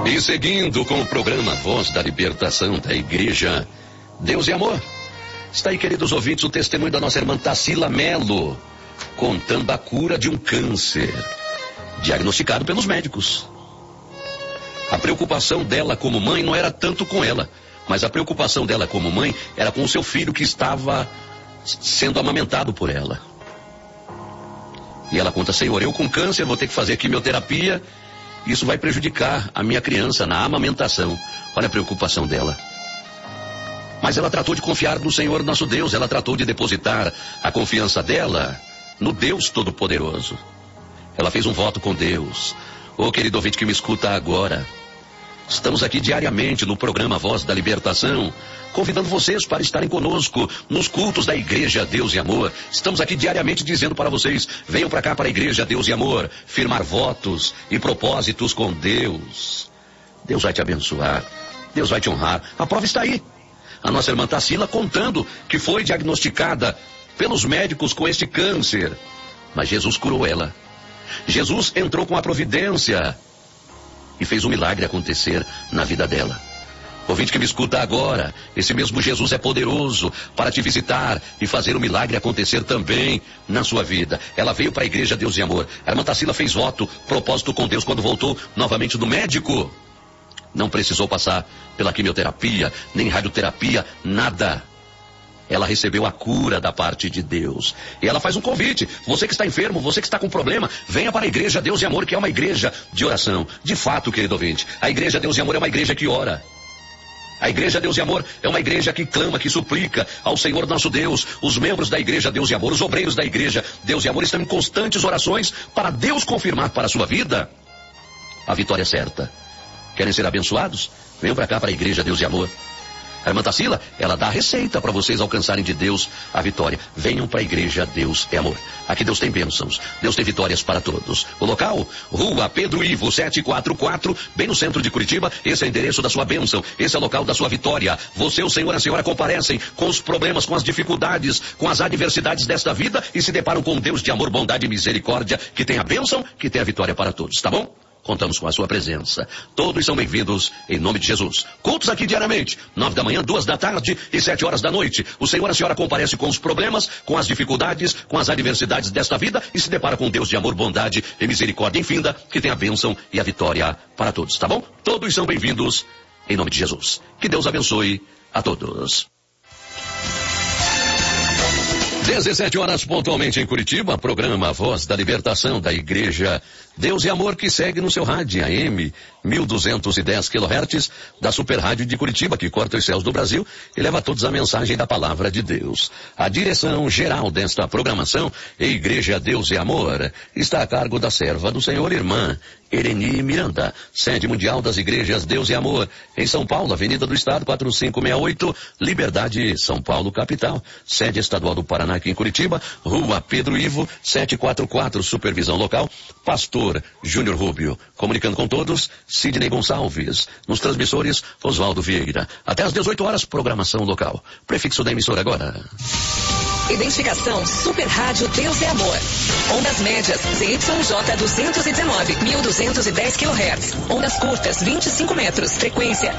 E seguindo com o programa Voz da Libertação da Igreja Deus e Amor, está aí, queridos ouvintes, o testemunho da nossa irmã Tarsila Melo, contando a cura de um câncer, diagnosticado pelos médicos. A preocupação dela como mãe não era tanto com ela, mas a preocupação dela como mãe era com o seu filho que estava sendo amamentado por ela. E ela conta: Senhor, eu com câncer vou ter que fazer quimioterapia, isso vai prejudicar a minha criança na amamentação. Olha a preocupação dela. Mas ela tratou de confiar no Senhor nosso Deus, ela tratou de depositar a confiança dela no Deus Todo-Poderoso. Ela fez um voto com Deus. Ô querido ouvinte que me escuta agora, estamos aqui diariamente no programa Voz da Libertação, convidando vocês para estarem conosco nos cultos da Igreja Deus e Amor. Estamos aqui diariamente dizendo para vocês: venham para cá, para a Igreja Deus e Amor, firmar votos e propósitos com Deus. Deus vai te abençoar, Deus vai te honrar. A prova está aí. A nossa irmã Tarsila contando que foi diagnosticada pelos médicos com este câncer, mas Jesus curou ela. Jesus entrou com a providência e fez um milagre acontecer na vida dela. Ouvinte que me escuta agora, esse mesmo Jesus é poderoso para te visitar e fazer o milagre acontecer também na sua vida. Ela veio para a Igreja Deus e Amor. A irmã Tarsila fez voto, propósito com Deus quando voltou novamente do médico. Não precisou passar pela quimioterapia, nem radioterapia, nada. Ela recebeu a cura da parte de Deus. E ela faz um convite: você que está enfermo, você que está com problema, venha para a Igreja Deus e Amor, que é uma igreja de oração. De fato, querido ouvinte, a Igreja Deus e Amor é uma igreja que ora. A Igreja Deus e Amor é uma igreja que clama, que suplica ao Senhor nosso Deus. Os membros da Igreja Deus e Amor, os obreiros da Igreja Deus e Amor estão em constantes orações para Deus confirmar para a sua vida a vitória certa. Querem ser abençoados? Venham para cá, para a Igreja Deus e Amor. A irmã Tarsila, ela dá a receita para vocês alcançarem de Deus a vitória. Venham para a Igreja Deus e Amor. Aqui Deus tem bênçãos, Deus tem vitórias para todos. O local? Rua Pedro Ivo 744, bem no centro de Curitiba. Esse é o endereço da sua bênção, esse é o local da sua vitória. Você, o Senhor e a Senhora comparecem com os problemas, com as dificuldades, com as adversidades desta vida e se deparam com um Deus de amor, bondade e misericórdia, que tem a bênção, que tem a vitória para todos, tá bom? Contamos com a sua presença. Todos são bem-vindos em nome de Jesus. Cultos aqui diariamente, 9 da manhã, 2 da tarde e 7 horas da noite. O Senhor e a Senhora comparece com os problemas, com as dificuldades, com as adversidades desta vida e se depara com Deus de amor, bondade e misericórdia infinda, que tem a bênção e a vitória para todos, tá bom? Todos são bem-vindos em nome de Jesus. Que Deus abençoe a todos. 17 horas pontualmente em Curitiba, programa Voz da Libertação da Igreja Deus e Amor, que segue no seu rádio AM 1210 kHz da Super Rádio de Curitiba, que corta os céus do Brasil e leva a todos a mensagem da palavra de Deus. A direção geral desta programação, Igreja Deus e Amor, está a cargo da serva do Senhor, irmã Ereni Miranda, sede mundial das Igrejas Deus e Amor, em São Paulo, Avenida do Estado 4568, Liberdade, São Paulo, capital. Sede estadual do Paraná, aqui em Curitiba, Rua Pedro Ivo 744, supervisão local, Pastor Júnior Rubio. Comunicando com todos, Sidney Gonçalves. Nos transmissores, Oswaldo Vieira. Até às 18 horas, programação local. Prefixo da emissora agora. Identificação Super Rádio Deus e Amor. Ondas médias ZYJ 219, 1210 kHz. Ondas curtas 25 metros, frequência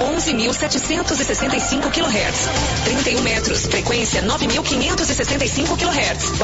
11.765 kHz. 31 metros, frequência 9.565 kHz.